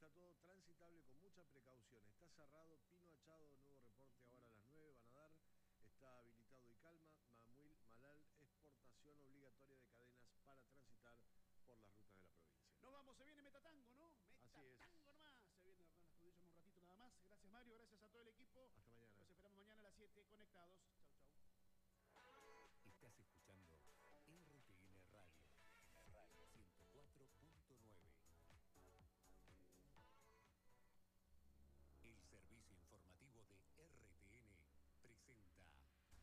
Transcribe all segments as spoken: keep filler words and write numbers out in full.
está todo transitable con mucha precaución. Está cerrado Pino Achado, nuevo reporte ahora a las nueve, van a dar. Está habilitado y calma. Mamuil, Malal, exportación obligatoria de cadenas para transitar por las rutas de la provincia. Nos vamos, se viene Metatango, ¿no? Así es. Metatango nomás. Se viene Hernán Astudillo en un ratito nada más. Gracias, Mario. Gracias a todo el equipo. Hasta mañana. Los esperamos mañana a las siete, conectados. Chau, chau. Estás escuchando R T N Radio, ciento cuatro punto nueve. El servicio informativo de R T N presenta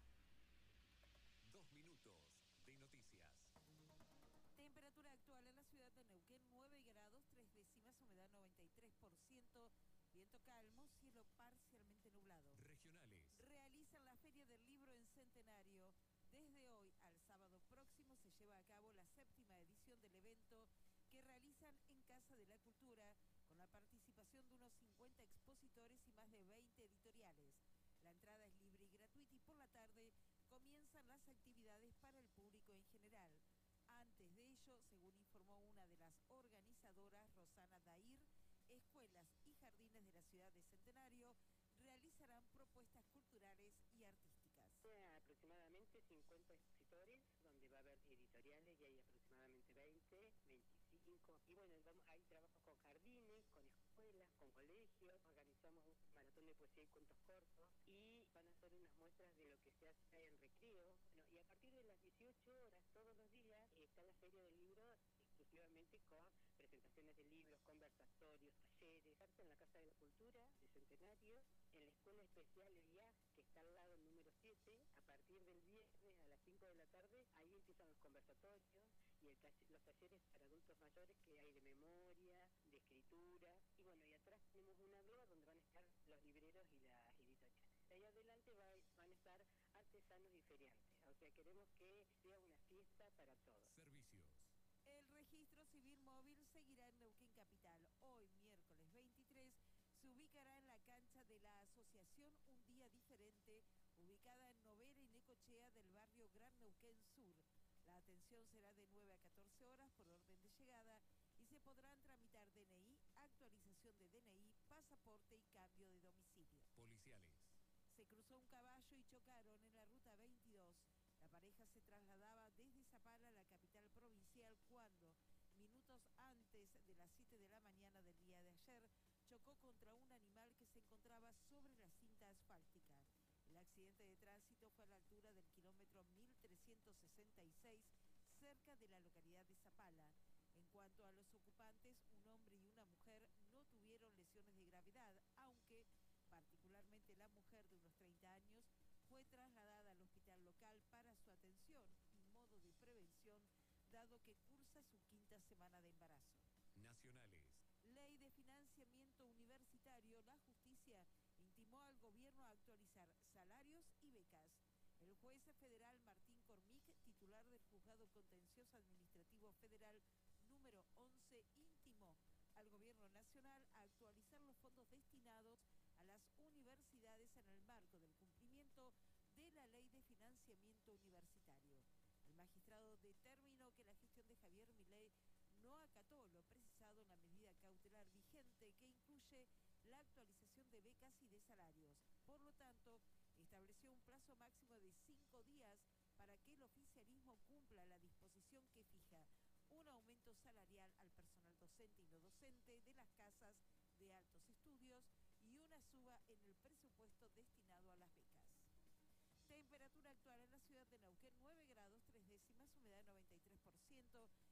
Dos minutos de noticias. Temperatura actual en la ciudad de Neuquén, nueve grados, tres décimas, humedad noventa y tres por ciento, viento calmo, cielo parcialmente nublado. Regionales. Realizan la Feria del Libro en Centenario. Desde hoy al sábado próximo se lleva a cabo la séptima edición del evento que realizan en Casa de la Cultura con la participación de unos cincuenta expositores y más de veinte editoriales. La entrada es libre y gratuita y por la tarde comienzan las actividades para el público en general. Antes de ello, según informó una de las organizadoras, Rosana Dair, escuelas y jardines de la ciudad de Centenario realizarán propuestas culturales y artísticas. Aproximadamente cincuenta expositores, donde va a haber editoriales y hay aproximadamente veinte, veinticinco. Y bueno, vamos, hay trabajos con jardines, con escuelas, con colegios. Organizamos un maratón de poesía y cuentos cortos y van a hacer unas muestras de lo que se hace en recreo. Bueno, y a partir de las dieciocho horas todos los días está la Feria del Libro exclusivamente con presentaciones de libros, conversatorios, talleres, en la Casa de la Cultura de Centenario, en la Escuela Especial I A, que está al lado número siete, a partir del viernes a las cinco de la tarde, ahí empiezan los conversatorios y el taller, los talleres para adultos mayores que hay de memoria, de escritura, y bueno, y atrás tenemos una vela donde van a estar los libreros y las editoriales. De ahí adelante va, van a estar artesanos y feriantes, o sea, queremos que sea una fiesta para todos. Servicios. El registro civil móvil seguirá en Neuquén Capital. Hoy, miércoles veintitrés, se ubicará en la cancha de la Asociación Un Día Diferente, ubicada en Novera y Necochea del barrio Gran Neuquén Sur. La atención será de nueve a catorce horas por orden de llegada y se podrán tramitar D N I, actualización de D N I, pasaporte y cambio de domicilio. Policiales. Se cruzó un caballo y chocaron en la ruta veintidós. La pareja se trasladaba desde Zapala a la capital provincial cuando, minutos antes de las siete de la mañana del día de ayer, chocó contra un animal que se encontraba sobre la cinta asfáltica. El accidente de tránsito fue a la altura del kilómetro mil trescientos sesenta y seis, cerca de la localidad de Zapala. En cuanto a los ocupantes, un hombre y una mujer no tuvieron lesiones de gravedad, aunque particularmente la mujer de unos treinta años fue trasladada al hospital local para su atención y modo de prevención, dado que cursa su quinta semana de embarazo. Nacionales. Ley de financiamiento universitario. La justicia intimó al gobierno a actualizar salarios y becas. El juez federal Martín Cormic, titular del Juzgado Contencioso Administrativo Federal número once, intimó al gobierno nacional a actualizar los fondos destinados a las universidades en el marco del cumplimiento de la Ley de Financiamiento Universitario. El magistrado determinó que la gestión de Javier Milei no acató lo precisado en la medida cautelar vigente que incluye la actualización de becas y de salarios. Por lo tanto, estableció un plazo máximo de cinco días para que el oficialismo cumpla la disposición que fija un aumento salarial al personal docente y no docente de las casas de altos estudios y una suba en el presupuesto destinado a las becas. Temperatura actual en la ciudad de Neuquén, nueve grados, tres décimas, humedad noventa y tres por ciento,